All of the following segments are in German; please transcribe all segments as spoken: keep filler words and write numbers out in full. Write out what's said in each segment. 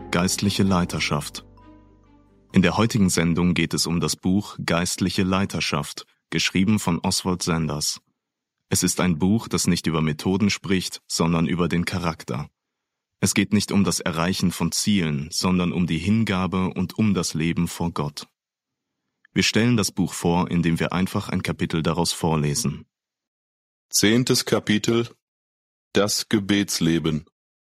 Geistliche Leiterschaft. In der heutigen Sendung geht es um das Buch Geistliche Leiterschaft, geschrieben von Oswald Sanders. Es ist ein Buch, das nicht über Methoden spricht, sondern über den Charakter. Es geht nicht um das Erreichen von Zielen, sondern um die Hingabe und um das Leben vor Gott. Wir stellen das Buch vor, indem wir einfach ein Kapitel daraus vorlesen. Zehntes Kapitel: Das Gebetsleben.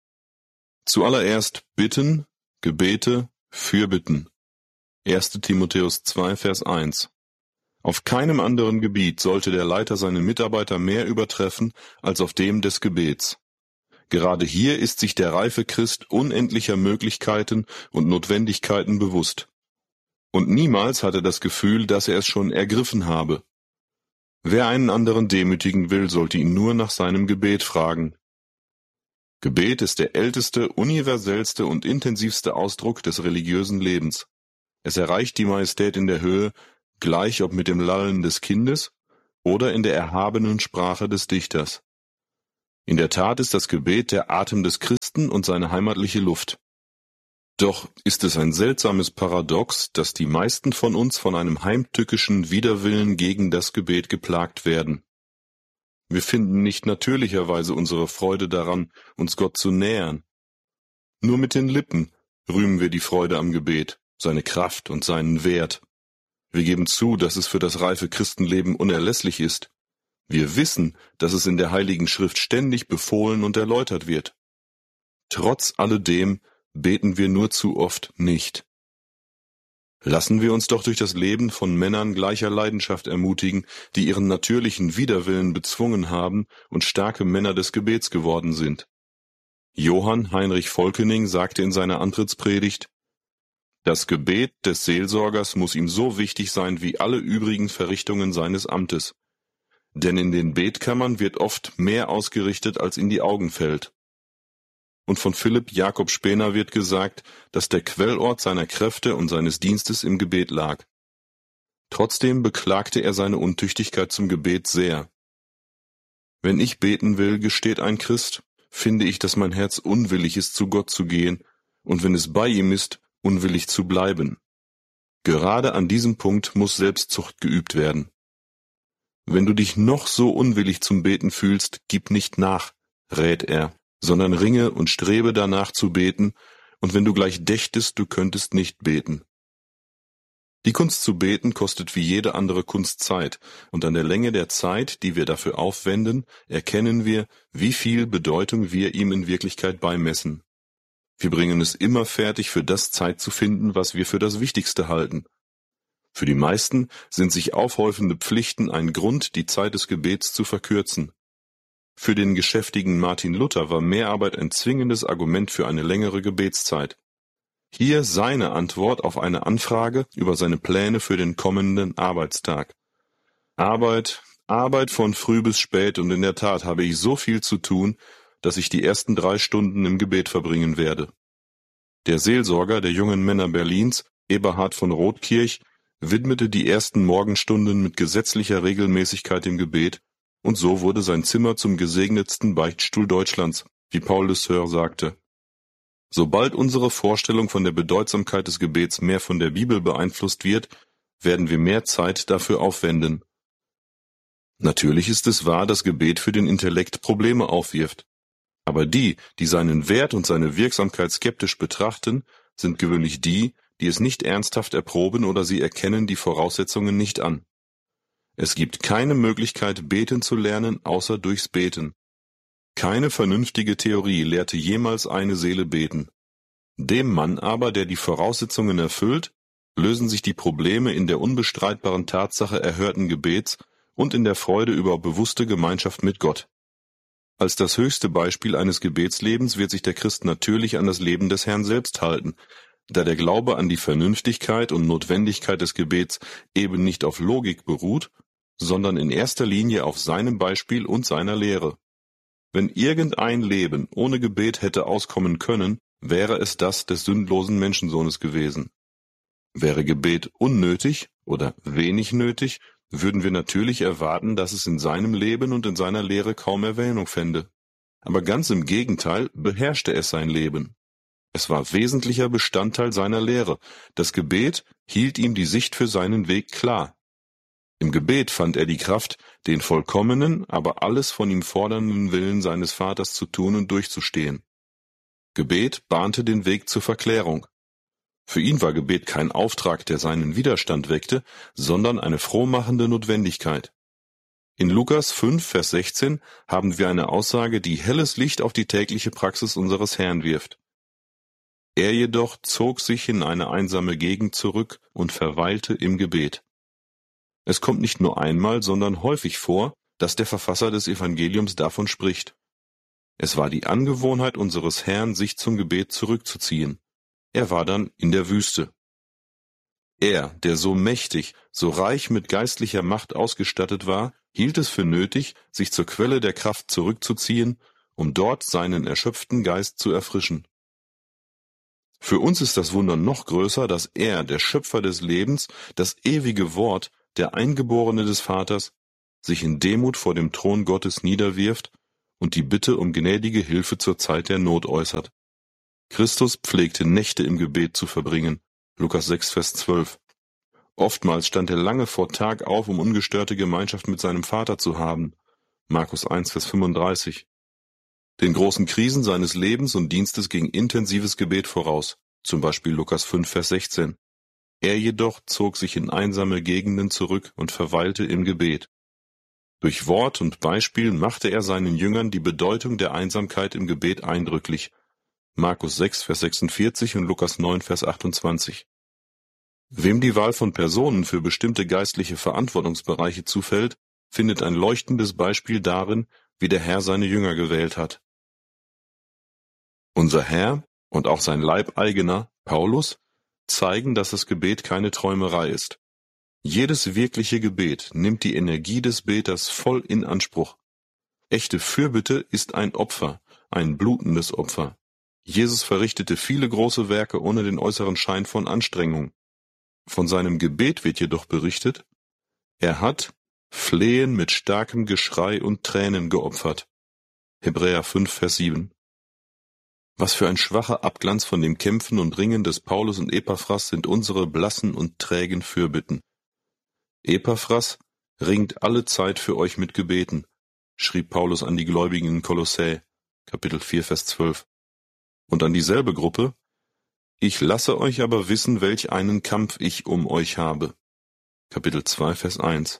Zuallererst Bitten, Gebete, Fürbitten. erster Timotheus zwei, Vers eins. Auf keinem anderen Gebiet sollte der Leiter seine Mitarbeiter mehr übertreffen als auf dem des Gebets. Gerade hier ist sich der reife Christ unendlicher Möglichkeiten und Notwendigkeiten bewusst. Und niemals hat er das Gefühl, dass er es schon ergriffen habe. Wer einen anderen demütigen will, sollte ihn nur nach seinem Gebet fragen. Gebet ist der älteste, universellste und intensivste Ausdruck des religiösen Lebens. Es erreicht die Majestät in der Höhe, gleich ob mit dem Lallen des Kindes oder in der erhabenen Sprache des Dichters. In der Tat ist das Gebet der Atem des Christen und seine heimatliche Luft. Doch ist es ein seltsames Paradox, dass die meisten von uns von einem heimtückischen Widerwillen gegen das Gebet geplagt werden. Wir finden nicht natürlicherweise unsere Freude daran, uns Gott zu nähern. Nur mit den Lippen rühmen wir die Freude am Gebet, seine Kraft und seinen Wert. Wir geben zu, dass es für das reife Christenleben unerlässlich ist. Wir wissen, dass es in der Heiligen Schrift ständig befohlen und erläutert wird. Trotz alledem beten wir nur zu oft nicht. Lassen wir uns doch durch das Leben von Männern gleicher Leidenschaft ermutigen, die ihren natürlichen Widerwillen bezwungen haben und starke Männer des Gebets geworden sind. Johann Heinrich Volkening sagte in seiner Antrittspredigt: Das Gebet des Seelsorgers muss ihm so wichtig sein wie alle übrigen Verrichtungen seines Amtes. Denn in den Betkammern wird oft mehr ausgerichtet, als in die Augen fällt. Und von Philipp Jakob Spener wird gesagt, dass der Quellort seiner Kräfte und seines Dienstes im Gebet lag. Trotzdem beklagte er seine Untüchtigkeit zum Gebet sehr. Wenn ich beten will, gesteht ein Christ, finde ich, dass mein Herz unwillig ist, zu Gott zu gehen, und wenn es bei ihm ist, unwillig zu bleiben. Gerade an diesem Punkt muss Selbstzucht geübt werden. Wenn du dich noch so unwillig zum Beten fühlst, gib nicht nach, rät er, sondern ringe und strebe danach zu beten, und wenn du gleich dächtest, du könntest nicht beten. Die Kunst zu beten kostet wie jede andere Kunst Zeit, und an der Länge der Zeit, die wir dafür aufwenden, erkennen wir, wie viel Bedeutung wir ihm in Wirklichkeit beimessen. Wir bringen es immer fertig, für das Zeit zu finden, was wir für das Wichtigste halten. Für die meisten sind sich aufhäufende Pflichten ein Grund, die Zeit des Gebets zu verkürzen. Für den geschäftigen Martin Luther war Mehrarbeit ein zwingendes Argument für eine längere Gebetszeit. Hier seine Antwort auf eine Anfrage über seine Pläne für den kommenden Arbeitstag. Arbeit, Arbeit von früh bis spät, und in der Tat habe ich so viel zu tun, dass ich die ersten drei Stunden im Gebet verbringen werde. Der Seelsorger der jungen Männer Berlins, Eberhard von Rothkirch, widmete die ersten Morgenstunden mit gesetzlicher Regelmäßigkeit dem Gebet, und so wurde sein Zimmer zum gesegnetsten Beichtstuhl Deutschlands, wie Paul de Seur sagte. Sobald unsere Vorstellung von der Bedeutsamkeit des Gebets mehr von der Bibel beeinflusst wird, werden wir mehr Zeit dafür aufwenden. Natürlich ist es wahr, dass Gebet für den Intellekt Probleme aufwirft. Aber die, die seinen Wert und seine Wirksamkeit skeptisch betrachten, sind gewöhnlich die, die es nicht ernsthaft erproben oder sie erkennen die Voraussetzungen nicht an. Es gibt keine Möglichkeit, beten zu lernen, außer durchs Beten. Keine vernünftige Theorie lehrte jemals eine Seele beten. Dem Mann aber, der die Voraussetzungen erfüllt, lösen sich die Probleme in der unbestreitbaren Tatsache erhörten Gebets und in der Freude über bewusste Gemeinschaft mit Gott. Als das höchste Beispiel eines Gebetslebens wird sich der Christ natürlich an das Leben des Herrn selbst halten, da der Glaube an die Vernünftigkeit und Notwendigkeit des Gebets eben nicht auf Logik beruht, sondern in erster Linie auf seinem Beispiel und seiner Lehre. Wenn irgendein Leben ohne Gebet hätte auskommen können, wäre es das des sündlosen Menschensohnes gewesen. Wäre Gebet unnötig oder wenig nötig, würden wir natürlich erwarten, dass es in seinem Leben und in seiner Lehre kaum Erwähnung fände. Aber ganz im Gegenteil beherrschte es sein Leben. Es war wesentlicher Bestandteil seiner Lehre. Das Gebet hielt ihm die Sicht für seinen Weg klar. Im Gebet fand er die Kraft, den vollkommenen, aber alles von ihm fordernden Willen seines Vaters zu tun und durchzustehen. Gebet bahnte den Weg zur Verklärung. Für ihn war Gebet kein Auftrag, der seinen Widerstand weckte, sondern eine frohmachende Notwendigkeit. In Lukas fünf, Vers sechzehn haben wir eine Aussage, die helles Licht auf die tägliche Praxis unseres Herrn wirft. Er jedoch zog sich in eine einsame Gegend zurück und verweilte im Gebet. Es kommt nicht nur einmal, sondern häufig vor, dass der Verfasser des Evangeliums davon spricht. Es war die Angewohnheit unseres Herrn, sich zum Gebet zurückzuziehen. Er war dann in der Wüste. Er, der so mächtig, so reich mit geistlicher Macht ausgestattet war, hielt es für nötig, sich zur Quelle der Kraft zurückzuziehen, um dort seinen erschöpften Geist zu erfrischen. Für uns ist das Wunder noch größer, dass er, der Schöpfer des Lebens, das ewige Wort, der Eingeborene des Vaters, sich in Demut vor dem Thron Gottes niederwirft und die Bitte um gnädige Hilfe zur Zeit der Not äußert. Christus pflegte Nächte im Gebet zu verbringen, Lukas sechs, Vers zwölf. Oftmals stand er lange vor Tag auf, um ungestörte Gemeinschaft mit seinem Vater zu haben, Markus eins, Vers fünfunddreißig. Den großen Krisen seines Lebens und Dienstes ging intensives Gebet voraus, zum Beispiel Lukas fünf, Vers sechzehn. Er jedoch zog sich in einsame Gegenden zurück und verweilte im Gebet. Durch Wort und Beispiel machte er seinen Jüngern die Bedeutung der Einsamkeit im Gebet eindrücklich, Markus sechs, Vers sechsundvierzig und Lukas neun, Vers achtundzwanzig. Wem die Wahl von Personen für bestimmte geistliche Verantwortungsbereiche zufällt, findet ein leuchtendes Beispiel darin, wie der Herr seine Jünger gewählt hat. Unser Herr und auch sein Leibeigener, Paulus, zeigen, dass das Gebet keine Träumerei ist. Jedes wirkliche Gebet nimmt die Energie des Beters voll in Anspruch. Echte Fürbitte ist ein Opfer, ein blutendes Opfer. Jesus verrichtete viele große Werke ohne den äußeren Schein von Anstrengung. Von seinem Gebet wird jedoch berichtet, er hat Flehen mit starkem Geschrei und Tränen geopfert. Hebräer fünf, Vers sieben. Was für ein schwacher Abglanz von dem Kämpfen und Ringen des Paulus und Epaphras sind unsere blassen und trägen Fürbitten. Epaphras ringt alle Zeit für euch mit Gebeten, schrieb Paulus an die Gläubigen in Kolossä, Kapitel vier, Vers zwölf. Und an dieselbe Gruppe, ich lasse euch aber wissen, welch einen Kampf ich um euch habe, Kapitel zwei, Vers eins.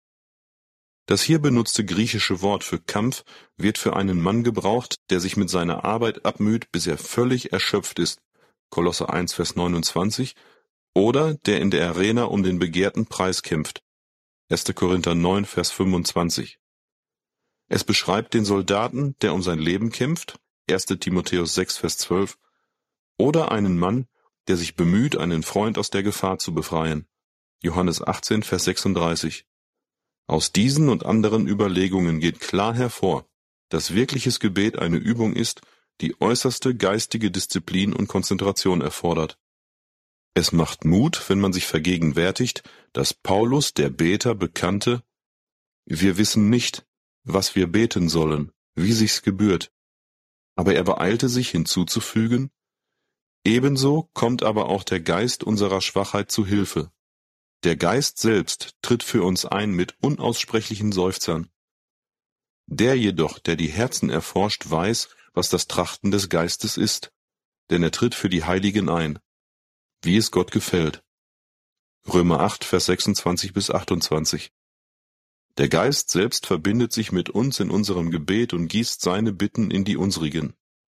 Das hier benutzte griechische Wort für Kampf wird für einen Mann gebraucht, der sich mit seiner Arbeit abmüht, bis er völlig erschöpft ist, Kolosser eins, Vers neunundzwanzig, oder der in der Arena um den begehrten Preis kämpft, erster Korinther neun, Vers fünfundzwanzig. Es beschreibt den Soldaten, der um sein Leben kämpft, erster Timotheus sechs, Vers zwölf, oder einen Mann, der sich bemüht, einen Freund aus der Gefahr zu befreien, Johannes achtzehn, Vers sechsunddreißig. Aus diesen und anderen Überlegungen geht klar hervor, dass wirkliches Gebet eine Übung ist, die äußerste geistige Disziplin und Konzentration erfordert. Es macht Mut, wenn man sich vergegenwärtigt, dass Paulus, der Beter, bekannte, wir wissen nicht, was wir beten sollen, wie sich's gebührt. Aber er beeilte sich hinzuzufügen, ebenso kommt aber auch der Geist unserer Schwachheit zu Hilfe. Der Geist selbst tritt für uns ein mit unaussprechlichen Seufzern. Der jedoch, der die Herzen erforscht, weiß, was das Trachten des Geistes ist, denn er tritt für die Heiligen ein, wie es Gott gefällt. Römer acht, Vers sechsundzwanzig bis achtundzwanzig. Der Geist selbst verbindet sich mit uns in unserem Gebet und gießt seine Bitten in die unsrigen.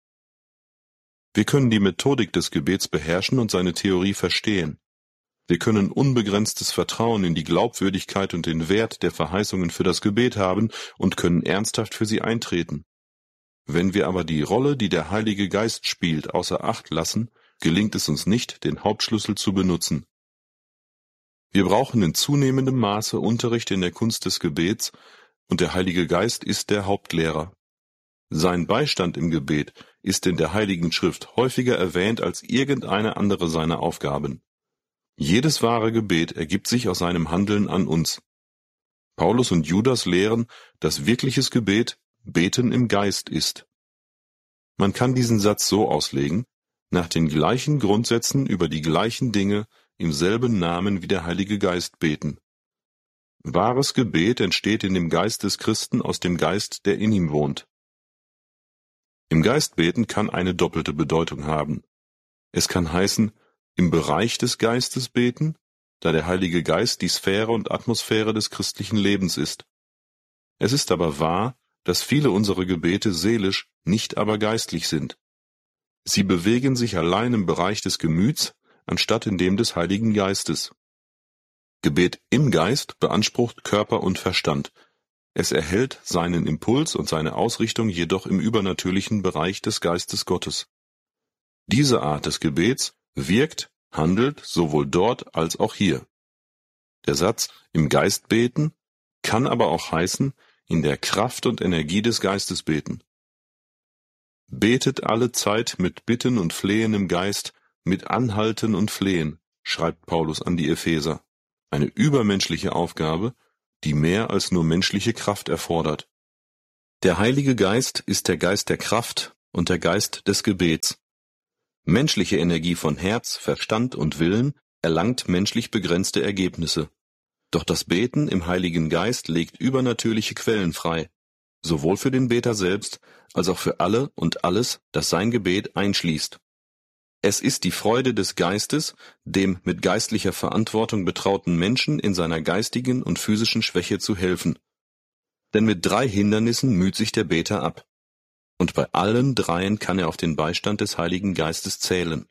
Wir können die Methodik des Gebets beherrschen und seine Theorie verstehen. Wir können unbegrenztes Vertrauen in die Glaubwürdigkeit und den Wert der Verheißungen für das Gebet haben und können ernsthaft für sie eintreten. Wenn wir aber die Rolle, die der Heilige Geist spielt, außer Acht lassen, gelingt es uns nicht, den Hauptschlüssel zu benutzen. Wir brauchen in zunehmendem Maße Unterricht in der Kunst des Gebets, und der Heilige Geist ist der Hauptlehrer. Sein Beistand im Gebet ist in der Heiligen Schrift häufiger erwähnt als irgendeine andere seiner Aufgaben. Jedes wahre Gebet ergibt sich aus seinem Handeln an uns. Paulus und Judas lehren, dass wirkliches Gebet Beten im Geist ist. Man kann diesen Satz so auslegen, nach den gleichen Grundsätzen über die gleichen Dinge im selben Namen wie der Heilige Geist beten. Wahres Gebet entsteht in dem Geist des Christen aus dem Geist, der in ihm wohnt. Im Geist beten kann eine doppelte Bedeutung haben. Es kann heißen, im Bereich des Geistes beten, da der Heilige Geist die Sphäre und Atmosphäre des christlichen Lebens ist. Es ist aber wahr, dass viele unserer Gebete seelisch, nicht aber geistlich sind. Sie bewegen sich allein im Bereich des Gemüts, anstatt in dem des Heiligen Geistes. Gebet im Geist beansprucht Körper und Verstand. Es erhält seinen Impuls und seine Ausrichtung jedoch im übernatürlichen Bereich des Geistes Gottes. Diese Art des Gebets wirkt, handelt sowohl dort als auch hier. Der Satz im Geist beten kann aber auch heißen, in der Kraft und Energie des Geistes beten. Betet alle Zeit mit Bitten und Flehen im Geist, mit Anhalten und Flehen, schreibt Paulus an die Epheser. Eine übermenschliche Aufgabe, die mehr als nur menschliche Kraft erfordert. Der Heilige Geist ist der Geist der Kraft und der Geist des Gebets. Menschliche Energie von Herz, Verstand und Willen erlangt menschlich begrenzte Ergebnisse. Doch das Beten im Heiligen Geist legt übernatürliche Quellen frei, sowohl für den Beter selbst, als auch für alle und alles, das sein Gebet einschließt. Es ist die Freude des Geistes, dem mit geistlicher Verantwortung betrauten Menschen in seiner geistigen und physischen Schwäche zu helfen. Denn mit drei Hindernissen müht sich der Beter ab. Und bei allen dreien kann er auf den Beistand des Heiligen Geistes zählen.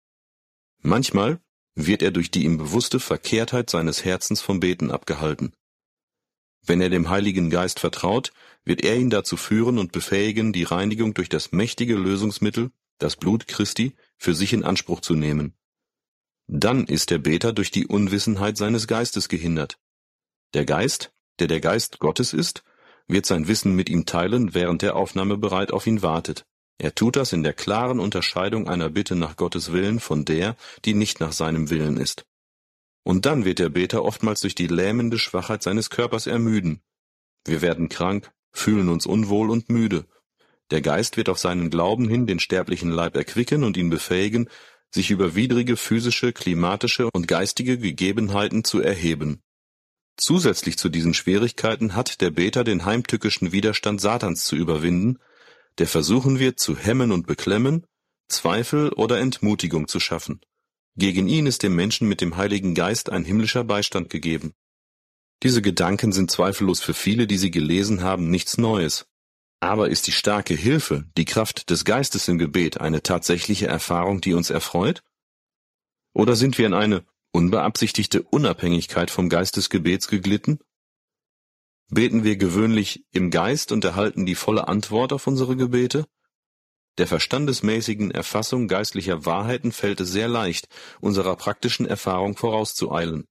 Manchmal wird er durch die ihm bewusste Verkehrtheit seines Herzens vom Beten abgehalten. Wenn er dem Heiligen Geist vertraut, wird er ihn dazu führen und befähigen, die Reinigung durch das mächtige Lösungsmittel, das Blut Christi, für sich in Anspruch zu nehmen. Dann ist der Beter durch die Unwissenheit seines Geistes gehindert. Der Geist, der der Geist Gottes ist, wird sein Wissen mit ihm teilen, während der Aufnahmebereit auf ihn wartet. Er tut das in der klaren Unterscheidung einer Bitte nach Gottes Willen von der, die nicht nach seinem Willen ist. Und dann wird der Beter oftmals durch die lähmende Schwachheit seines Körpers ermüden. Wir werden krank, fühlen uns unwohl und müde. Der Geist wird auf seinen Glauben hin den sterblichen Leib erquicken und ihn befähigen, sich über widrige physische, klimatische und geistige Gegebenheiten zu erheben. Zusätzlich zu diesen Schwierigkeiten hat der Beter den heimtückischen Widerstand Satans zu überwinden, der versuchen wird, zu hemmen und beklemmen, Zweifel oder Entmutigung zu schaffen. Gegen ihn ist dem Menschen mit dem Heiligen Geist ein himmlischer Beistand gegeben. Diese Gedanken sind zweifellos für viele, die sie gelesen haben, nichts Neues. Aber ist die starke Hilfe, die Kraft des Geistes im Gebet eine tatsächliche Erfahrung, die uns erfreut? Oder sind wir in eine unbeabsichtigte Unabhängigkeit vom Geist des Gebets geglitten? Beten wir gewöhnlich im Geist und erhalten die volle Antwort auf unsere Gebete? Der verstandesmäßigen Erfassung geistlicher Wahrheiten fällt es sehr leicht, unserer praktischen Erfahrung vorauszueilen.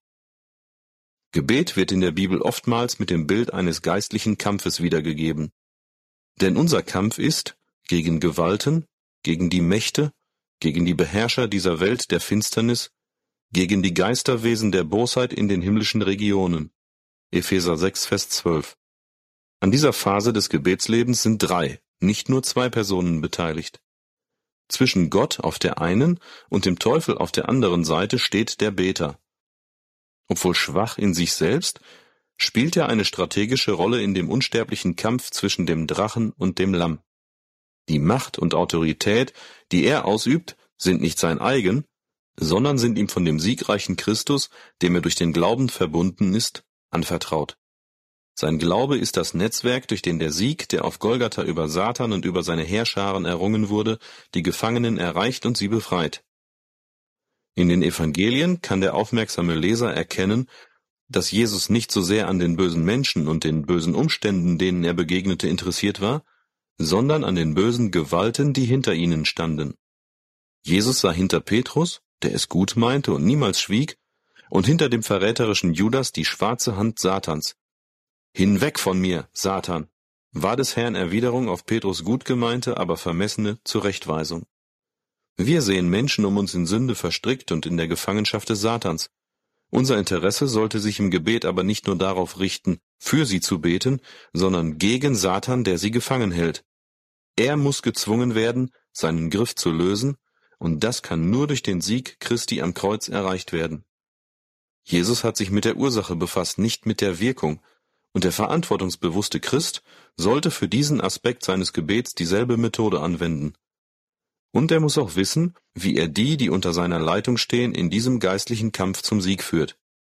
Gebet wird in der Bibel oftmals mit dem Bild eines geistlichen Kampfes wiedergegeben. Denn unser Kampf ist gegen Gewalten, gegen die Mächte, gegen die Beherrscher dieser Welt der Finsternis, gegen die Geisterwesen der Bosheit in den himmlischen Regionen. Epheser sechs, Vers zwölf. An dieser Phase des Gebetslebens sind drei, nicht nur zwei Personen beteiligt. Zwischen Gott auf der einen und dem Teufel auf der anderen Seite steht der Beter. Obwohl schwach in sich selbst, spielt er eine strategische Rolle in dem unsterblichen Kampf zwischen dem Drachen und dem Lamm. Die Macht und Autorität, die er ausübt, sind nicht sein eigen, sondern sind ihm von dem siegreichen Christus, dem er durch den Glauben verbunden ist, anvertraut. Sein Glaube ist das Netzwerk, durch den der Sieg, der auf Golgatha über Satan und über seine Heerscharen errungen wurde, die Gefangenen erreicht und sie befreit. In den Evangelien kann der aufmerksame Leser erkennen, dass Jesus nicht so sehr an den bösen Menschen und den bösen Umständen, denen er begegnete, interessiert war, sondern an den bösen Gewalten, die hinter ihnen standen. Jesus sah hinter Petrus, der es gut meinte und niemals schwieg, und hinter dem verräterischen Judas die schwarze Hand Satans. »Hinweg von mir, Satan«, war des Herrn Erwiderung auf Petrus gut gemeinte, aber vermessene Zurechtweisung. Wir sehen Menschen um uns in Sünde verstrickt und in der Gefangenschaft des Satans. Unser Interesse sollte sich im Gebet aber nicht nur darauf richten, für sie zu beten, sondern gegen Satan, der sie gefangen hält. Er muss gezwungen werden, seinen Griff zu lösen, und das kann nur durch den Sieg Christi am Kreuz erreicht werden. Jesus hat sich mit der Ursache befasst, nicht mit der Wirkung, und der verantwortungsbewusste Christ sollte für diesen Aspekt seines Gebets dieselbe Methode anwenden. Und er muss auch wissen, wie er die, die unter seiner Leitung stehen, in diesem geistlichen Kampf zum Sieg führt.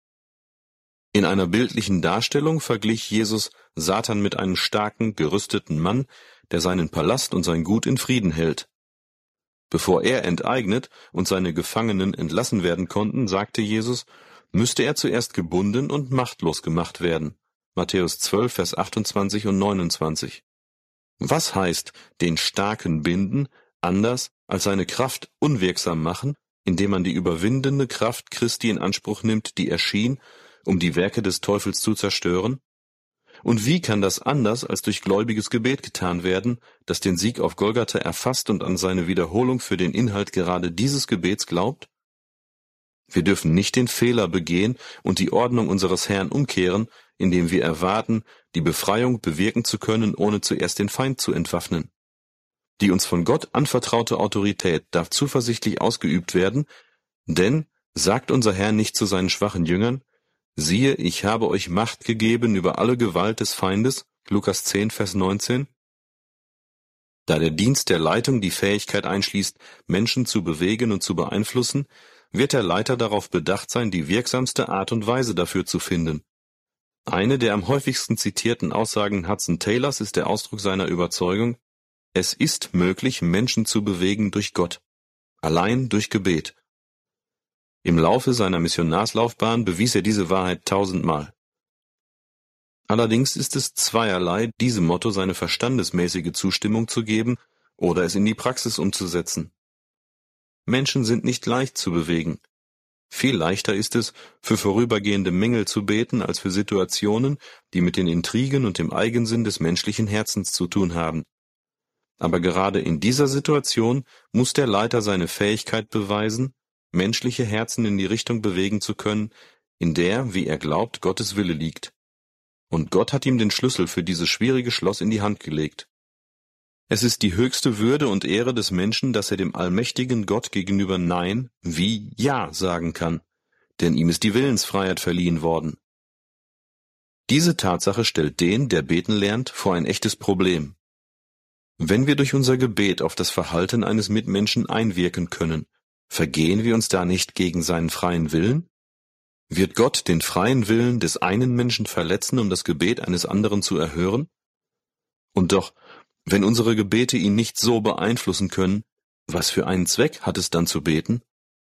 In einer bildlichen Darstellung verglich Jesus Satan mit einem starken, gerüsteten Mann, der seinen Palast und sein Gut in Frieden hält. Bevor er enteignet und seine Gefangenen entlassen werden konnten, sagte Jesus, müsste er zuerst gebunden und machtlos gemacht werden. Matthäus zwölf, Vers achtundzwanzig und neunundzwanzig. Was heißt, den Starken binden, anders als seine Kraft unwirksam machen, indem man die überwindende Kraft Christi in Anspruch nimmt, die erschien, um die Werke des Teufels zu zerstören? Und wie kann das anders als durch gläubiges Gebet getan werden, das den Sieg auf Golgatha erfasst und an seine Wiederholung für den Inhalt gerade dieses Gebets glaubt? Wir dürfen nicht den Fehler begehen und die Ordnung unseres Herrn umkehren, indem wir erwarten, die Befreiung bewirken zu können, ohne zuerst den Feind zu entwaffnen. Die uns von Gott anvertraute Autorität darf zuversichtlich ausgeübt werden, denn, sagt unser Herr nicht zu seinen schwachen Jüngern, siehe, ich habe euch Macht gegeben über alle Gewalt des Feindes, Lukas zehn, Vers neunzehn? Da der Dienst der Leitung die Fähigkeit einschließt, Menschen zu bewegen und zu beeinflussen, wird der Leiter darauf bedacht sein, die wirksamste Art und Weise dafür zu finden. Eine der am häufigsten zitierten Aussagen Hudson Taylors ist der Ausdruck seiner Überzeugung, es ist möglich, Menschen zu bewegen durch Gott, allein durch Gebet. Im Laufe seiner Missionarslaufbahn bewies er diese Wahrheit tausendmal. Allerdings ist es zweierlei, diesem Motto seine verstandesmäßige Zustimmung zu geben oder es in die Praxis umzusetzen. Menschen sind nicht leicht zu bewegen. Viel leichter ist es, für vorübergehende Mängel zu beten, als für Situationen, die mit den Intrigen und dem Eigensinn des menschlichen Herzens zu tun haben. Aber gerade in dieser Situation muss der Leiter seine Fähigkeit beweisen, menschliche Herzen in die Richtung bewegen zu können, in der, wie er glaubt, Gottes Wille liegt. Und Gott hat ihm den Schlüssel für dieses schwierige Schloss in die Hand gelegt. Es ist die höchste Würde und Ehre des Menschen, dass er dem allmächtigen Gott gegenüber Nein wie Ja sagen kann, denn ihm ist die Willensfreiheit verliehen worden. Diese Tatsache stellt den, der beten lernt, vor ein echtes Problem. Wenn wir durch unser Gebet auf das Verhalten eines Mitmenschen einwirken können, vergehen wir uns da nicht gegen seinen freien Willen? Wird Gott den freien Willen des einen Menschen verletzen, um das Gebet eines anderen zu erhören? Und doch, wenn unsere Gebete ihn nicht so beeinflussen können, was für einen Zweck hat es dann zu beten?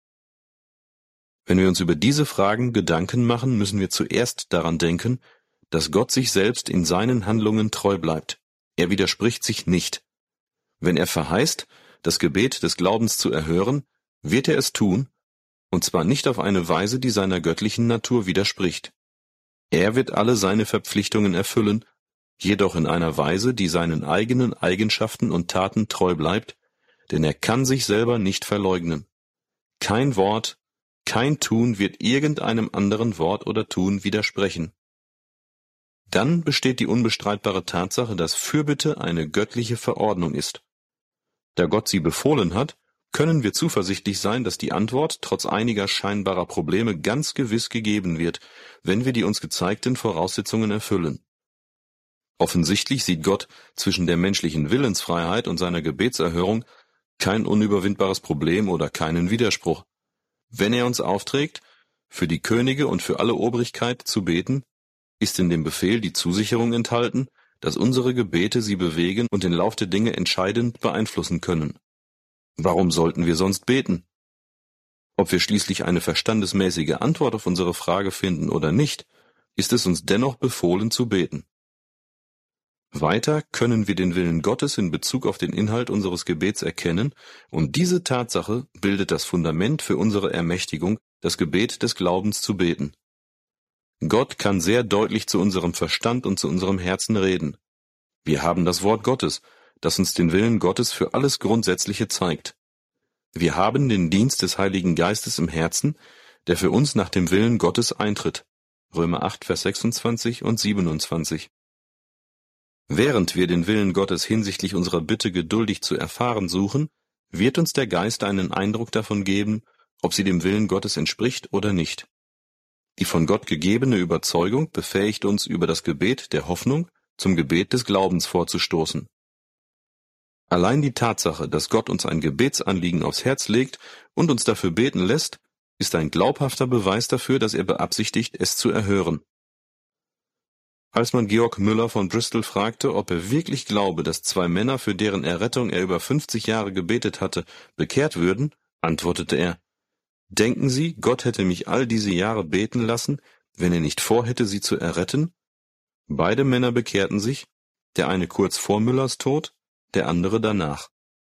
Wenn wir uns über diese Fragen Gedanken machen, müssen wir zuerst daran denken, dass Gott sich selbst in seinen Handlungen treu bleibt. Er widerspricht sich nicht. Wenn er verheißt, das Gebet des Glaubens zu erhören, wird er es tun, und zwar nicht auf eine Weise, die seiner göttlichen Natur widerspricht. Er wird alle seine Verpflichtungen erfüllen, jedoch in einer Weise, die seinen eigenen Eigenschaften und Taten treu bleibt, denn er kann sich selber nicht verleugnen. Kein Wort, kein Tun wird irgendeinem anderen Wort oder Tun widersprechen. Dann besteht die unbestreitbare Tatsache, dass Fürbitte eine göttliche Verordnung ist. Da Gott sie befohlen hat, können wir zuversichtlich sein, dass die Antwort trotz einiger scheinbarer Probleme ganz gewiss gegeben wird, wenn wir die uns gezeigten Voraussetzungen erfüllen. Offensichtlich sieht Gott zwischen der menschlichen Willensfreiheit und seiner Gebetserhörung kein unüberwindbares Problem oder keinen Widerspruch. Wenn er uns aufträgt, für die Könige und für alle Obrigkeit zu beten, ist in dem Befehl die Zusicherung enthalten, dass unsere Gebete sie bewegen und den Lauf der Dinge entscheidend beeinflussen können. Warum sollten wir sonst beten? Ob wir schließlich eine verstandesmäßige Antwort auf unsere Frage finden oder nicht, ist es uns dennoch befohlen zu beten. Weiter können wir den Willen Gottes in Bezug auf den Inhalt unseres Gebets erkennen, und diese Tatsache bildet das Fundament für unsere Ermächtigung, das Gebet des Glaubens zu beten. Gott kann sehr deutlich zu unserem Verstand und zu unserem Herzen reden. Wir haben das Wort Gottes, das uns den Willen Gottes für alles Grundsätzliche zeigt. Wir haben den Dienst des Heiligen Geistes im Herzen, der für uns nach dem Willen Gottes eintritt. Römer acht, Vers sechsundzwanzig und siebenundzwanzig. Während wir den Willen Gottes hinsichtlich unserer Bitte geduldig zu erfahren suchen, wird uns der Geist einen Eindruck davon geben, ob sie dem Willen Gottes entspricht oder nicht. Die von Gott gegebene Überzeugung befähigt uns, über das Gebet der Hoffnung zum Gebet des Glaubens vorzustoßen. Allein die Tatsache, dass Gott uns ein Gebetsanliegen aufs Herz legt und uns dafür beten lässt, ist ein glaubhafter Beweis dafür, dass er beabsichtigt, es zu erhören. Als man Georg Müller von Bristol fragte, ob er wirklich glaube, dass zwei Männer, für deren Errettung er über fünfzig Jahre gebetet hatte, bekehrt würden, antwortete er: Denken Sie, Gott hätte mich all diese Jahre beten lassen, wenn er nicht vorhätte, sie zu erretten? Beide Männer bekehrten sich, der eine kurz vor Müllers Tod, der andere danach.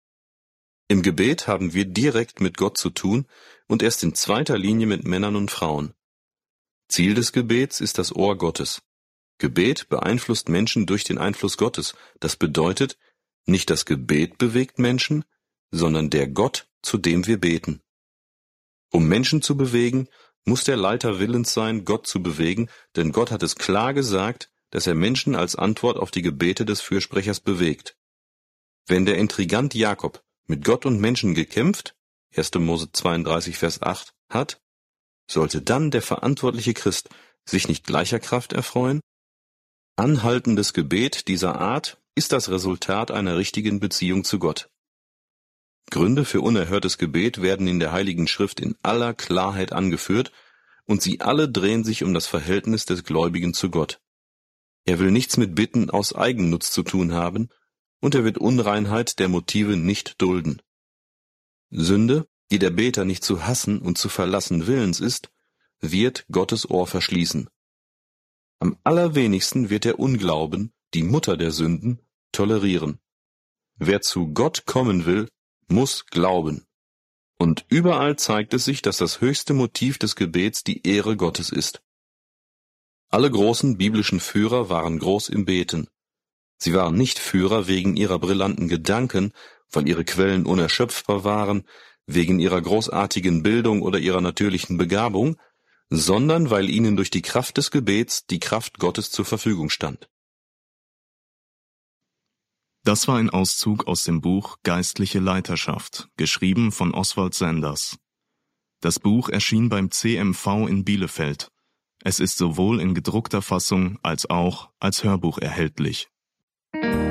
Im Gebet haben wir direkt mit Gott zu tun und erst in zweiter Linie mit Männern und Frauen. Ziel des Gebets ist das Ohr Gottes. Gebet beeinflusst Menschen durch den Einfluss Gottes. Das bedeutet, nicht das Gebet bewegt Menschen, sondern der Gott, zu dem wir beten. Um Menschen zu bewegen, muss der Leiter willens sein, Gott zu bewegen, denn Gott hat es klar gesagt, dass er Menschen als Antwort auf die Gebete des Fürsprechers bewegt. Wenn der Intrigant Jakob mit Gott und Menschen gekämpft, erster Mose zweiunddreißig, Vers acht, hat, sollte dann der verantwortliche Christ sich nicht gleicher Kraft erfreuen? Anhaltendes Gebet dieser Art ist das Resultat einer richtigen Beziehung zu Gott. Gründe für unerhörtes Gebet werden in der Heiligen Schrift in aller Klarheit angeführt, und sie alle drehen sich um das Verhältnis des Gläubigen zu Gott. Er will nichts mit Bitten aus Eigennutz zu tun haben, und er wird Unreinheit der Motive nicht dulden. Sünde, die der Beter nicht zu hassen und zu verlassen willens ist, wird Gottes Ohr verschließen. Am allerwenigsten wird der Unglauben, die Mutter der Sünden, tolerieren. Wer zu Gott kommen will, muss glauben. Und überall zeigt es sich, dass das höchste Motiv des Gebets die Ehre Gottes ist. Alle großen biblischen Führer waren groß im Beten. Sie waren nicht Führer wegen ihrer brillanten Gedanken, weil ihre Quellen unerschöpfbar waren, wegen ihrer großartigen Bildung oder ihrer natürlichen Begabung, sondern weil ihnen durch die Kraft des Gebets die Kraft Gottes zur Verfügung stand. Das war ein Auszug aus dem Buch Geistliche Leiterschaft, geschrieben von Oswald Sanders. Das Buch erschien beim C M V in Bielefeld. Es ist sowohl in gedruckter Fassung als auch als Hörbuch erhältlich.